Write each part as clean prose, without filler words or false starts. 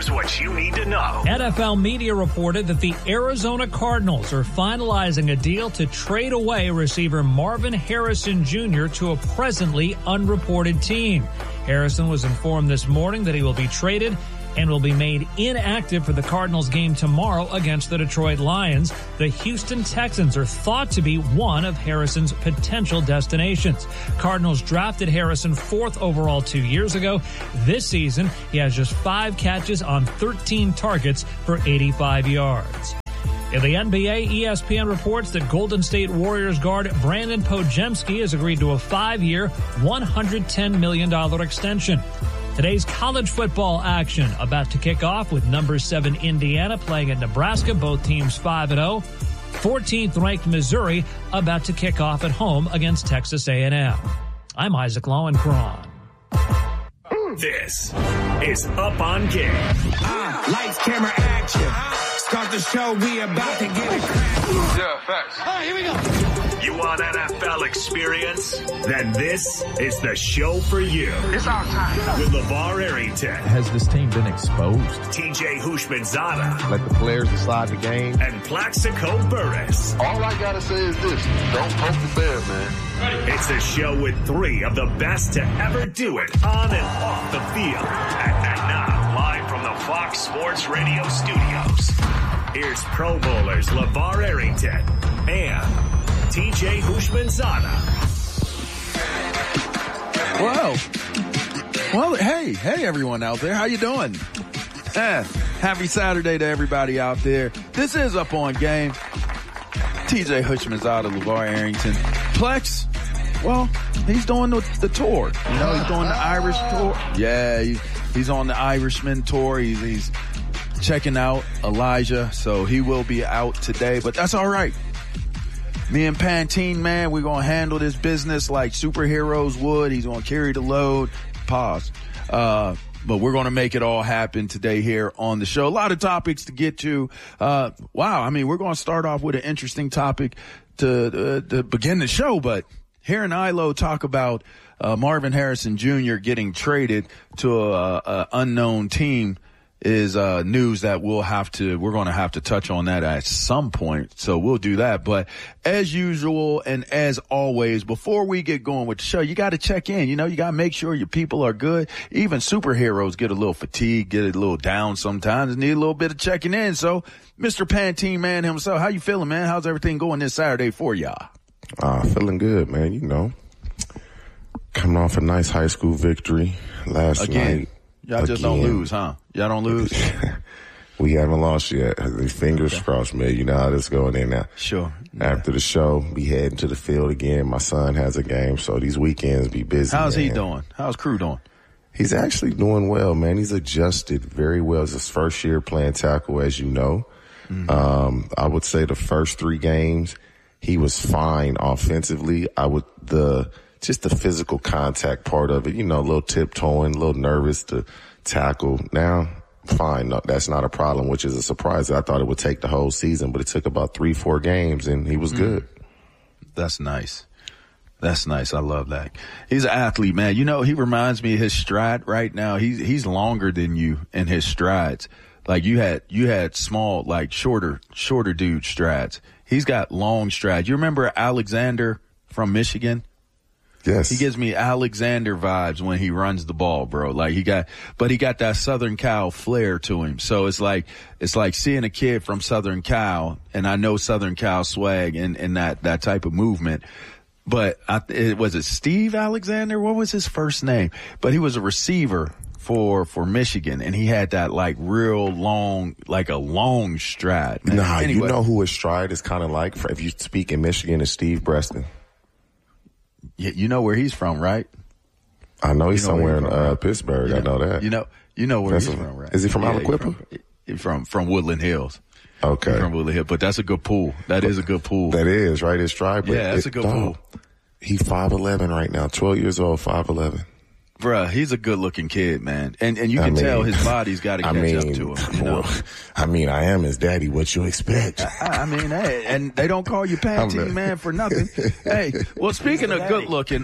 What you need to know. NFL media reported that the Arizona Cardinals are finalizing a deal to trade away receiver Marvin Harrison Jr. to a presently unreported team. Harrison was informed this morning that he will be traded and will be made inactive for the Cardinals game tomorrow against the Detroit Lions. The Houston Texans are thought to be one of Harrison's potential destinations. Cardinals drafted Harrison 4th overall 2 years ago. This season, he has just 5 catches on 13 targets for 85 yards. In the NBA, ESPN reports that Golden State Warriors guard Brandon Podziemski has agreed to a 5-year, $110 million extension. Today's college football action about to kick off with number 7 Indiana playing at Nebraska, both teams 5-0. 14th ranked Missouri about to kick off at home against Texas A&M. I'm Isaac Lowenkron. This is Up on Game. Lights, camera, action. Start the show, we about to get it cracking. Yeah, facts. All right, here we go. You want NFL experience? Then this is the show for you. It's our time. With LeVar Arrington. Has this team been exposed? TJ Houshmandzadeh. Let the players decide the game. And Plaxico Burress. All I gotta say is this. Don't poke the bear, man. It's a show with 3 of the best to ever do it on and off the field. And now, live from the Fox Sports Radio studios, here's Pro Bowlers LeVar Arrington and TJ Houshmandzadeh. Well, hey everyone out there. How you doing? Happy Saturday to everybody out there. This is Up on Game. TJ Houshmandzadeh, LeVar Arrington. Plex, well, he's doing the tour. You know, he's doing the Irish tour. Yeah, he's on the Irishman tour. He's checking out Elijah, so he will be out today, but that's all right. Me and Pantene, man, we're going to handle this business like superheroes would. He's going to carry the load. Pause. But we're going to make it all happen today here on the show. A lot of topics to get to. We're going to start off with an interesting topic to begin the show, but here in ILO talk about Marvin Harrison Jr. getting traded to a unknown team is news that we're going to have to touch on that at some point. So we'll do that. But as usual and as always, before we get going with the show, you got to check in. You know, you got to make sure your people are good. Even superheroes get a little fatigued, get a little down sometimes, and need a little bit of checking in. So Mr. Pantene man himself, how you feeling, man? How's everything going this Saturday for y'all? Feeling good, man. You know, coming off a nice high school victory last night. Y'all just don't lose, huh? Y'all don't lose? We haven't lost yet. Fingers crossed, man. You know how this going in now. Sure. After the show, we heading to the field again. My son has a game, so these weekends be busy. How's he doing? How's Crew doing? He's actually doing well, man. He's adjusted very well. It's his first year playing tackle, as you know. Mm-hmm. I would say the first 3 games, he was fine offensively. Just the physical contact part of it, you know, a little tiptoeing, a little nervous to tackle. Now, fine. No, that's not a problem, which is a surprise. I thought it would take the whole season, but it took about 3-4 games, and he was good. That's nice. That's nice. I love that. He's an athlete, man. You know, he reminds me of his stride right now. He's longer than you in his strides. Like you had small, like shorter dude strides. He's got long strides. You remember Alexander from Michigan? Yes. He gives me Alexander vibes when he runs the ball, bro. Like he got that Southern Cal flair to him. So it's like seeing a kid from Southern Cal, and I know Southern Cal swag and that type of movement. But was it Steve Alexander? What was his first name? But he was a receiver for Michigan, and he had that like real long, like a long stride. Man. Nah, anyway. You know who his stride is kind of like, if you speak in Michigan, is Steve Preston. Yeah, you know where he's from, right? I know he's somewhere in Pittsburgh. You know, I know that. You know where he's from, right? Is he from Aliquippa? He's from Woodland Hills. Okay. From Woodland Hills, but that's a good pool. That is a good pool. That is, right? His stride. Yeah, that's a good pool. He's 5'11" right now, 12 years old, 5'11". Bruh, he's a good-looking kid, man. And you can tell his body's got to catch up to him. You know? Well, I am his daddy. What you expect? Hey, and they don't call you Pantene Man for nothing. Hey, well, speaking of good-looking,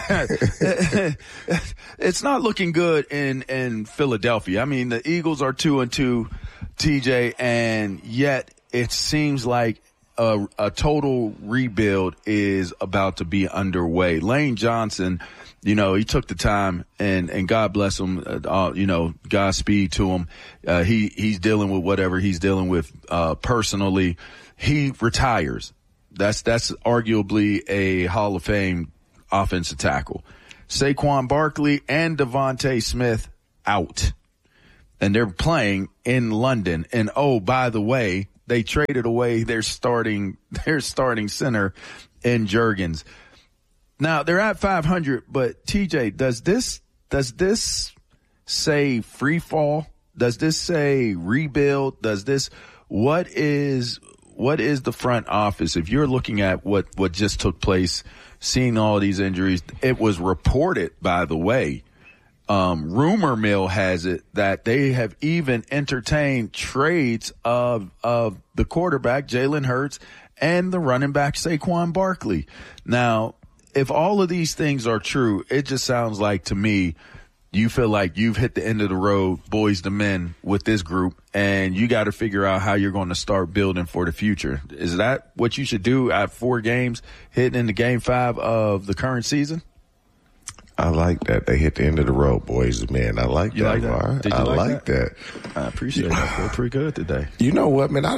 it's not looking good in Philadelphia. I mean, the Eagles are 2-2, TJ, and yet it seems like a total rebuild is about to be underway. Lane Johnson, you know, he took the time and God bless him, you know, Godspeed to him. He's dealing with whatever he's dealing with, personally. He retires. That's arguably a Hall of Fame offensive tackle. Saquon Barkley and Devontae Smith out. And they're playing in London. And oh, by the way, they traded away their starting center in Juergens. Now they're at 500, but TJ, does this say free fall? Does this say rebuild? What is the front office? If you're looking at what just took place, seeing all these injuries, it was reported, by the way, rumor mill has it that they have even entertained trades of the quarterback, Jalen Hurts, and the running back, Saquon Barkley. Now, if all of these things are true, it just sounds like to me, you feel like you've hit the end of the road, boys to men, with this group, and you got to figure out how you're going to start building for the future. Is that what you should do at 4 games, hitting into game 5 of the current season? I like that. They hit the end of the road, boys and men. I like you that. Like that? Did you like that? I appreciate that. I feel pretty good today. You know what, man?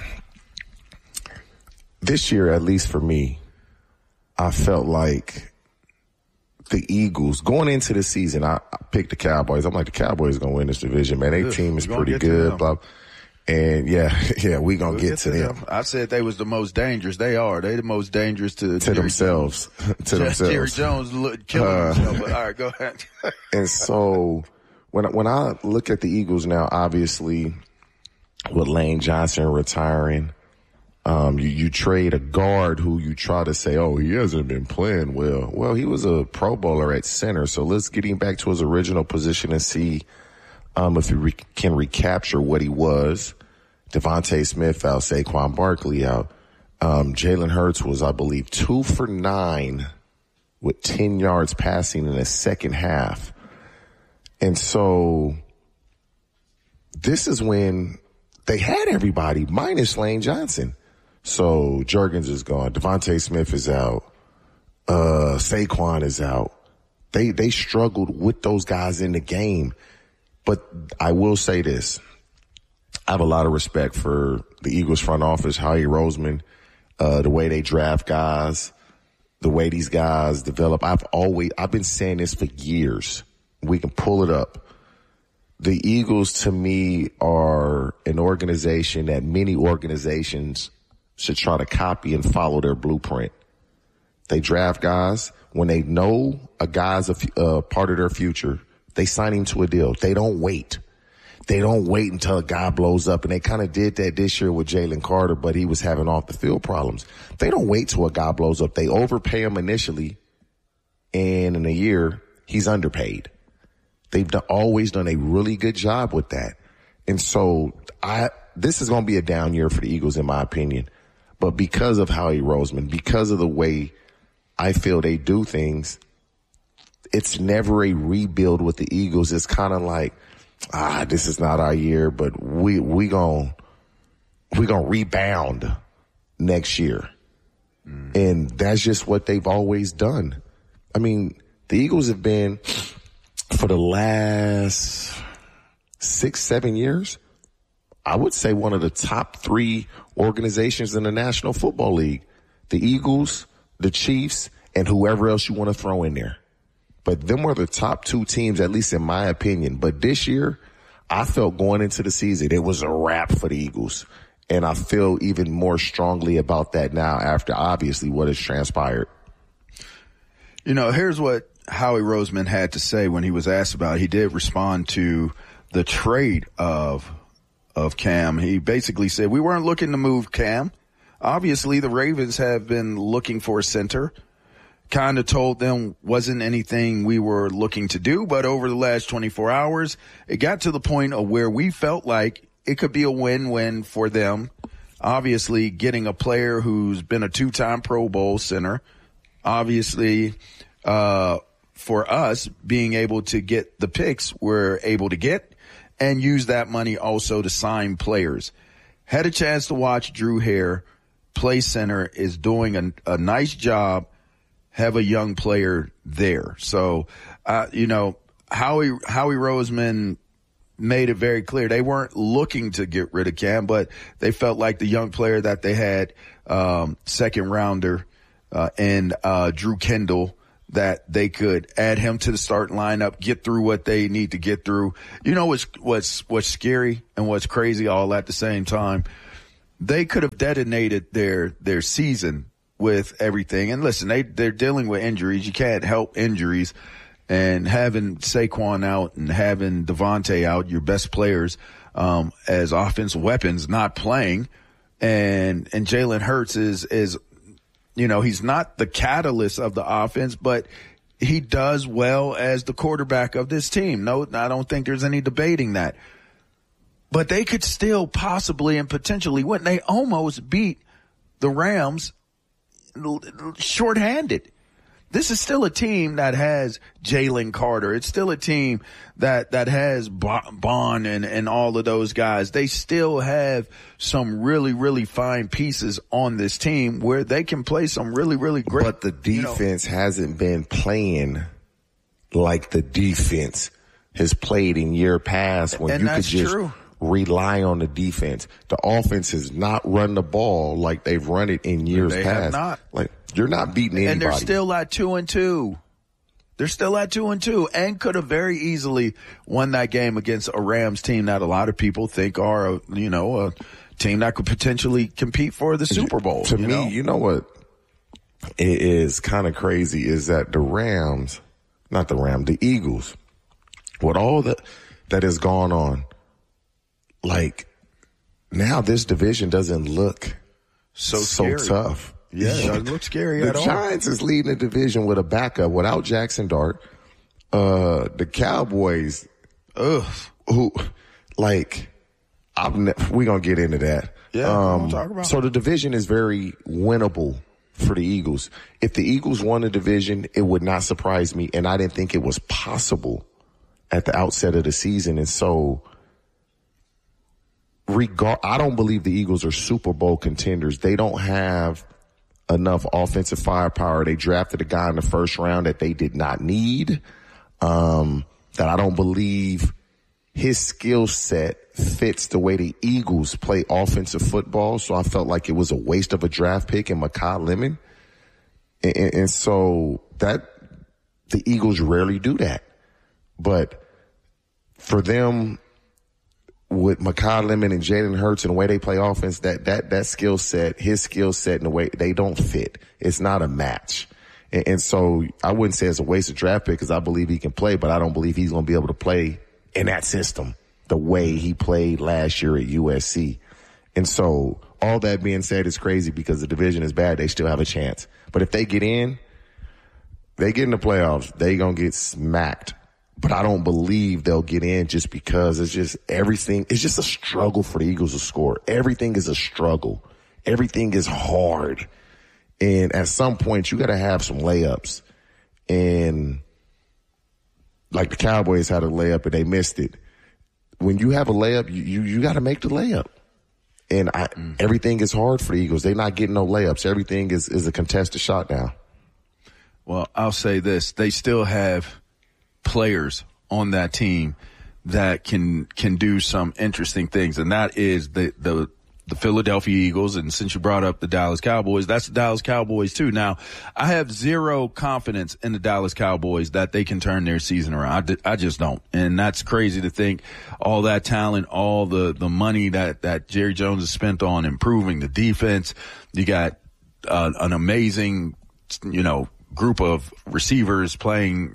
This year, at least for me, I felt like the Eagles, going into the season, I picked the Cowboys. I'm like, the Cowboys going to win this division, man. Their team is pretty good. Blah. And yeah, we going to get to them. I said they was the most dangerous. They are. They the most dangerous to themselves. To themselves. Jerry Jones killing himself. But all right, go ahead. And so when I look at the Eagles now, obviously with Lane Johnson retiring, you trade a guard who you try to say, oh, he hasn't been playing well. Well, he was a Pro Bowler at center, so let's get him back to his original position and see if he can recapture what he was. Devontae Smith out, Saquon Barkley out. Jalen Hurts was, I believe, 2 for 9 with 10 yards passing in the second half. And so this is when they had everybody minus Lane Johnson. So Juergens is gone. Devontae Smith is out. Saquon is out. They struggled with those guys in the game. But I will say this. I have a lot of respect for the Eagles front office, Howie Roseman, the way they draft guys, the way these guys develop. I've been saying this for years. We can pull it up. The Eagles, to me, are an organization that many organizations should try to copy and follow their blueprint. They draft guys. When they know a guy's a part of their future, they sign him to a deal. They don't wait. They don't wait until a guy blows up. And they kind of did that this year with Jalen Carter, but he was having off the field problems. They don't wait till a guy blows up. They overpay him initially, and in a year, he's underpaid. They've always done a really good job with that. And so this is going to be a down year for the Eagles, in my opinion. But because of Howie Roseman, because of the way I feel they do things, it's never a rebuild with the Eagles. It's kind of like, this is not our year, but we gonna rebound next year. And that's just what they've always done. I mean, the Eagles have been, for the last 6-7 years, I would say one of the top 3 organizations in the National Football League. The Eagles, the Chiefs, and whoever else you want to throw in there. But them were the top 2 teams, at least in my opinion. But this year, I felt going into the season, it was a wrap for the Eagles. And I feel even more strongly about that now after, obviously, what has transpired. You know, here's what Howie Roseman had to say when he was asked about it. He did respond to the trade of Cam. He basically said, we weren't looking to move Cam. Obviously, the Ravens have been looking for a center. kind of told them wasn't anything we were looking to do. But over the last 24 hours, it got to the point of where we felt like it could be a win-win for them. Obviously, getting a player who's been a 2-time Pro Bowl center. Obviously, for us, being able to get the picks we're able to get and use that money also to sign players. Had a chance to watch Drew Hare play center, is doing a nice job. Have a young player there. So, Howie Roseman made it very clear they weren't looking to get rid of Cam, but they felt like the young player that they had, second rounder, and Drew Kendall, that they could add him to the starting lineup, get through what they need to get through. You know what's scary and what's crazy all at the same time? They could have detonated their season with everything. And listen, they're dealing with injuries. You can't help injuries. And having Saquon out and having Devontae out, your best players, as offensive weapons, not playing. And Jalen Hurts is, he's not the catalyst of the offense, but he does well as the quarterback of this team. No, I don't think there's any debating that. But they could still possibly and potentially win. They almost beat the Rams shorthanded. This is still a team that has Jalen Carter. It's still a team that has Bond and all of those guys. They still have some really, really fine pieces on this team where they can play some really, really great. But the defense hasn't been playing like the defense has played in year past when you could just rely on the defense. The offense has not run the ball like they've run it in years past. They have not. Like, you're not beating anybody. And they're still at 2-2. They're still at 2-2 and could have very easily won that game against a Rams team that a lot of people think are, a team that could potentially compete for the Super Bowl. To me, you know what is kind of crazy is that the Eagles, with all that has gone on, like, now this division doesn't look so tough. Yeah, it doesn't look scary at all. The Giants is leading the division with a backup without Jackson Dart. The Cowboys, we're gonna get into that. Yeah, we'll talk about. So the division is very winnable for the Eagles. If the Eagles won the division, it would not surprise me, and I didn't think it was possible at the outset of the season. And so, I don't believe the Eagles are Super Bowl contenders. They don't have enough offensive firepower. They drafted a guy in the first round that they did not need, that I don't believe his skill set fits the way the Eagles play offensive football. So I felt like it was a waste of a draft pick in Mekhi Lemon. And so that the Eagles rarely do that. But for them, with Mekhi Lemon and Jalen Hurts and the way they play offense, that skill set, his skill set and the way they don't fit. It's not a match. And so I wouldn't say it's a waste of draft pick because I believe he can play, but I don't believe he's going to be able to play in that system the way he played last year at USC. And so all that being said, it's crazy because the division is bad. They still have a chance. But if they get in the playoffs, they going to get smacked. But I don't believe they'll get in just because it's just everything. It's just a struggle for the Eagles to score. Everything is a struggle. Everything is hard. And at some point, you got to have some layups. And like the Cowboys had a layup and they missed it. When you have a layup, you got to make the layup. And everything is hard for the Eagles. They're not getting no layups. Everything is a contested shot now. Well, I'll say this. They still have players on that team that can do some interesting things, and that is the Philadelphia Eagles. And since you brought up the Dallas Cowboys, that's the Dallas Cowboys too. Now, I have zero confidence in the Dallas Cowboys that they can turn their season around. I just don't. And that's crazy to think all that talent, all the money that Jerry Jones has spent on improving the defense. You got an amazing, group of receivers playing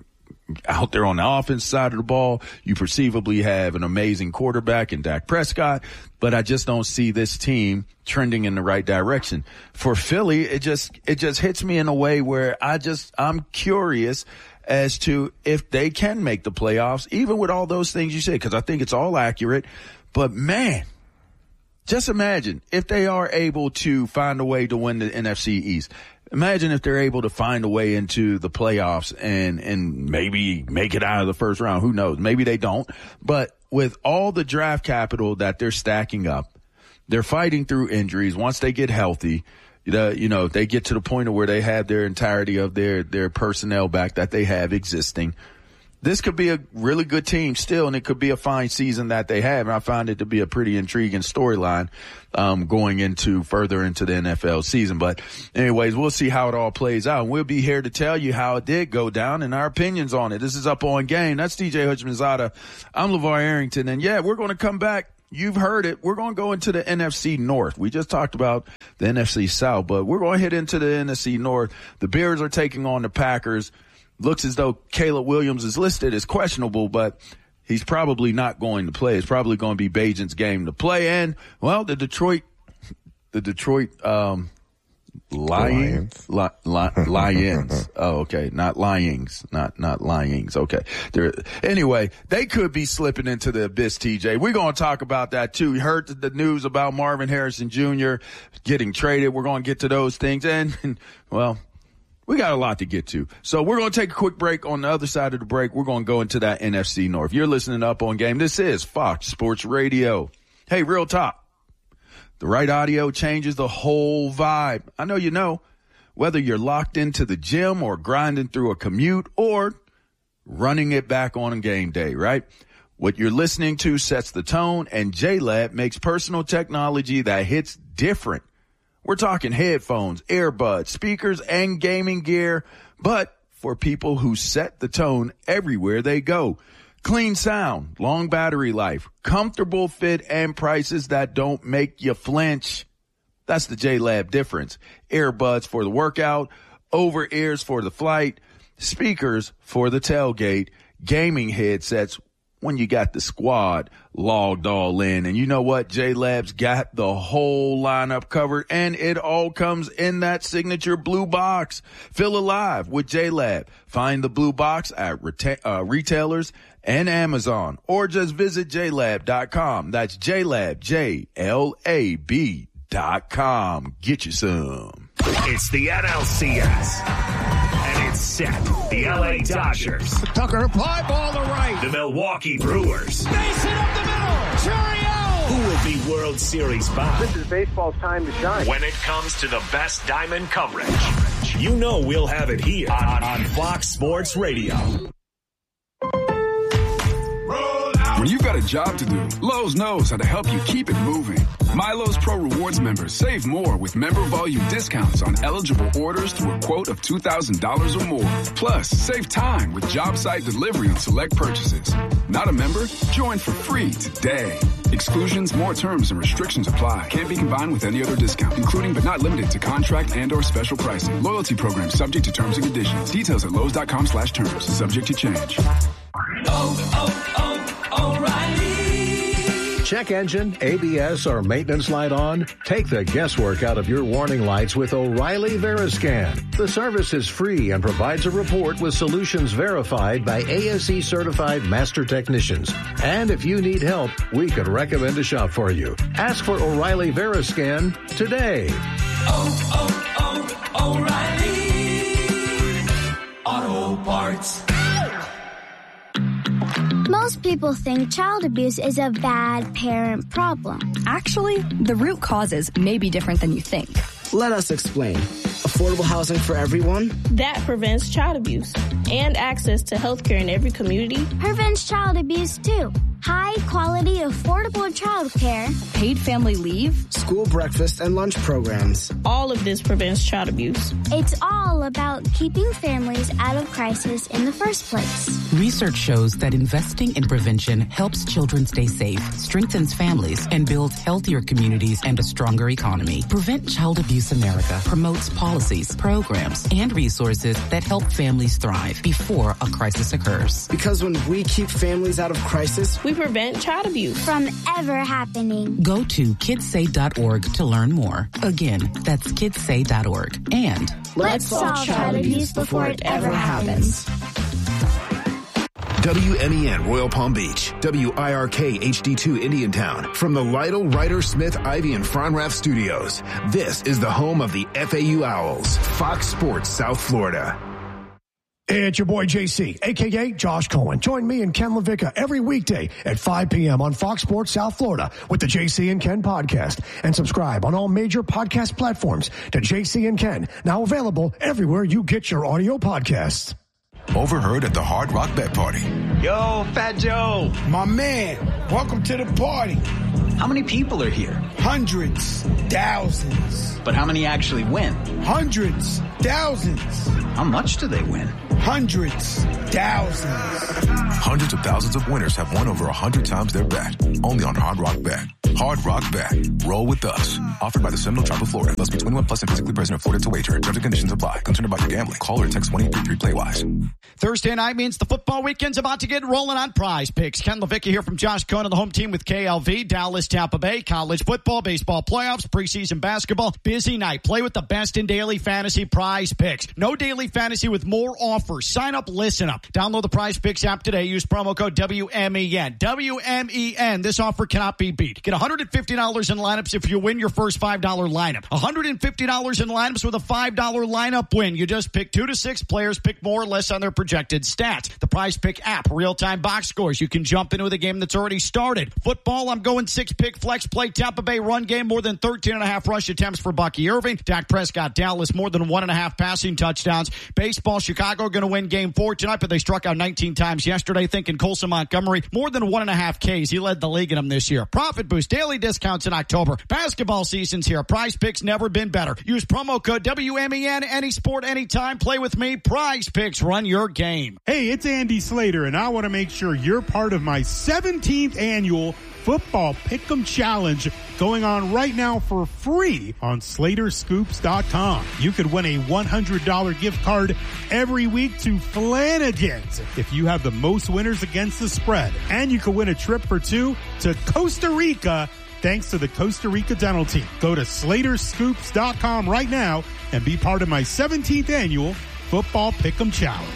out there on the offense side of the ball. You perceivably have an amazing quarterback in Dak Prescott, but I just don't see this team trending in the right direction. For Philly, it just hits me in a way where I'm curious as to if they can make the playoffs, even with all those things you said, because I think it's all accurate. But man, just imagine if they are able to find a way to win the NFC East. Imagine if they're able to find a way into the playoffs and maybe make it out of the first round. Who knows? Maybe they don't. But with all the draft capital that they're stacking up, they're fighting through injuries. Once they get healthy, they get to the point of where they have their entirety of their personnel back that they have existing. This could be a really good team still, and it could be a fine season that they have. And I find it to be a pretty intriguing storyline going further into the NFL season. But anyways, we'll see how it all plays out. And we'll be here to tell you how it did go down and our opinions on it. This is Up On Game. That's DJ Hutchmanzada. I'm LeVar Arrington. And, yeah, we're going to come back. You've heard it. We're going to go into the NFC North. We just talked about the NFC South, but we're going to hit into the NFC North. The Bears are taking on the Packers. Looks as though Caleb Williams is listed as questionable, but he's probably not going to play. It's probably going to be Bagent's game to play. And, well, the Detroit Lions. Oh, okay. Not Lions. Not Lions. Okay. Anyway, they could be slipping into the abyss, TJ. We're going to talk about that too. You heard the news about Marvin Harrison Jr. getting traded. We're going to get to those things. And, well, we got a lot to get to. So we're going to take a quick break. On the other side of the break, we're going to go into that NFC North. You're listening Up On Game. This is Fox Sports Radio. Hey, real talk. The right audio changes the whole vibe. I know you know. Whether you're locked into the gym or grinding through a commute or running it back on a game day, right? What you're listening to sets the tone, and JLab makes personal technology that hits different. We're talking headphones, earbuds, speakers, and gaming gear, but for people who set the tone everywhere they go. Clean sound, long battery life, comfortable fit, and prices that don't make you flinch. That's the JLab difference. Earbuds for the workout, over-ears for the flight, speakers for the tailgate, gaming headsets when you got the squad logged all in. And you know what? JLab's got the whole lineup covered, and it all comes in that signature blue box. Feel alive with JLab. Find the blue box at retailers and Amazon, or just visit JLab.com. That's JLab, JLAB.com. Get you some. It's the NLCS. And it's set. The LA Dodgers. Tucker, fly ball to right. The Milwaukee Brewers. Base it up the middle. Churiel. Who will be World Series bound? This is baseball's time to shine. When it comes to the best diamond coverage, you know we'll have it here on Fox Sports Radio. When you've got a job to do, Lowe's knows how to help you keep it moving. My Lowe's Pro Rewards members save more with member volume discounts on eligible orders through a quote of $2,000 or more. Plus, save time with job site delivery on select purchases. Not a member? Join for free today. Exclusions, more terms, and restrictions apply. Can't be combined with any other discount, including but not limited to contract and or special pricing. Loyalty program subject to terms and conditions. Details at Lowe's.com/terms. Subject to change. O'Reilly. Check engine, ABS, or maintenance light on? Take the guesswork out of your warning lights with O'Reilly Veriscan. The service is free and provides a report with solutions verified by ASE certified master technicians. And if you need help, we could recommend a shop for you. Ask for O'Reilly Veriscan today. O'Reilly Auto Parts. Most people think child abuse is a bad parent problem. Actually, the root causes may be different than you think. Let us explain. Affordable housing for everyone? That prevents child abuse and access to health care in every community. Prevents child abuse, too. high-quality, affordable childcare, paid family leave, school breakfast and lunch programs. All of this prevents child abuse. It's all about keeping families out of crisis in the first place. Research shows that investing in prevention helps children stay safe, strengthens families, and builds healthier communities and a stronger economy. Prevent Child Abuse America promotes policies, programs, and resources that help families thrive before a crisis occurs. Because when we keep families out of crisis, we prevent child abuse from ever happening. Go to kidssay.org to learn more. Again, that's kidssay.org. And let's solve child abuse before it ever happens. WMEN Royal Palm Beach, WIRK HD2 Indiantown, from the Lytle, Ryder, Smith, Ivy, and Fronrath Studios. This is the home of the FAU Owls, Fox Sports South Florida. It's your boy JC, a.k.a. Josh Cohen. Join me and Ken LaVicka every weekday at 5 p.m. on Fox Sports South Florida with the JC and Ken podcast. And subscribe on all major podcast platforms to JC and Ken, now available everywhere you get your audio podcasts. Overheard at the Hard Rock Bet Party. Yo, Fat Joe. My man, welcome to the party. How many people are here? Hundreds, thousands. But how many actually win? Hundreds, thousands. How much do they win? Hundreds, thousands. Hundreds of thousands of winners have won over 100 times their bet. Only on Hard Rock Bet. Hard Rock Bet. Roll with us. Offered by the Seminole Tribe of Florida. Must be 21 plus and physically present in Florida to wager. Terms and conditions apply. Concerned about your gambling? Call or text 1-833-PLAY-WISE. Thursday night means the football weekend's about to get rolling on Prize Picks. Ken LaVicka here from Josh Cohen and the home team with KLV. Dallas, Tampa Bay, college football, baseball playoffs, preseason basketball. Busy night. Play with the best in daily fantasy Prize Picks. No daily fantasy with more offers. Sign up, listen up. Download the Prize Picks app today. Use promo code WMEN. WMEN. This offer cannot be beat. Get $150 in lineups if you win your first $5 lineup. $150 in lineups with a $5 lineup win. You just pick 2 to 6 players, pick more or less on their projected stats. The Prize Pick app, real-time box scores. You can jump into the game that's already started. Football, I'm going 6-pick flex play. Tampa Bay run game, more than 13.5 rush attempts for Bucky Irving. Dak Prescott, Dallas, more than 1.5 passing touchdowns. Baseball, Chicago going to win game 4 tonight, but they struck out 19 times yesterday. Thinking Colson Montgomery, more than 1.5 Ks. He led the league in them this year. Profit Boost, daily discounts in October. Basketball season's here. Prize Picks never been better. Use promo code WMEN, any sport, anytime. Play with me. Prize Picks, run your game. Hey, it's Andy Slater, and I want to make sure you're part of my 17th annual Football Pick'em Challenge going on right now for free on SlaterScoops.com. You could win a $100 gift card every week to Flanagan's if you have the most winners against the spread. And you could win a trip for 2 to Costa Rica thanks to the Costa Rica Dental Team. Go to SlaterScoops.com right now and be part of my 17th annual Football Pick'em Challenge.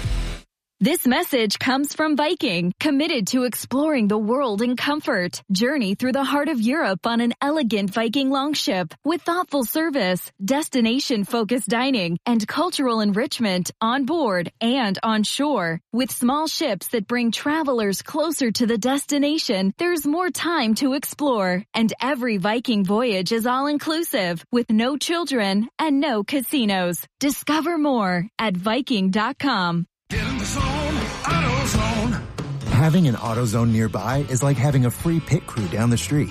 This message comes from Viking, committed to exploring the world in comfort. Journey through the heart of Europe on an elegant Viking longship with thoughtful service, destination-focused dining, and cultural enrichment on board and on shore. With small ships that bring travelers closer to the destination, there's more time to explore. And every Viking voyage is all-inclusive with no children and no casinos. Discover more at Viking.com. Get in the zone, AutoZone. Having an AutoZone nearby is like having a free pit crew down the street.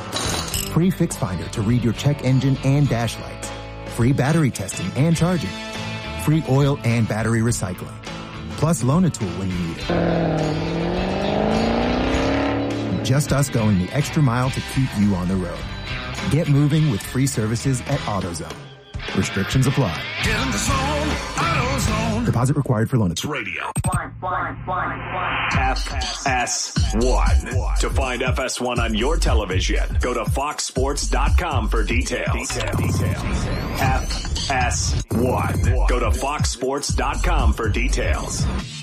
Free Fix Finder to read your check engine and dash lights. Free battery testing and charging. Free oil and battery recycling. Plus loan a tool when you need it. Just us going the extra mile to keep you on the road. Get moving with free services at AutoZone. Restrictions apply. Get in the zone, AutoZone. Deposit required for loan. Radio. FS1. To find FS1 on your television, go to foxsports.com for details. FS1. Go to foxsports.com for details.